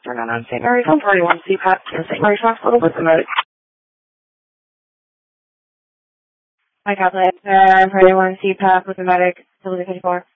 on St. Mary's, 141 CPAP in St. Mary's Hospital with the medic. My Catholic, 141 CPAP with the medic, facility 54.